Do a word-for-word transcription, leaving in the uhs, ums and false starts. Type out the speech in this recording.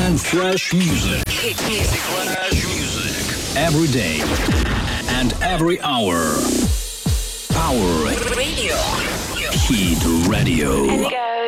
and fresh music. Hit music. Fresh music. Every day and every hour. Power Radio. Hit Radio.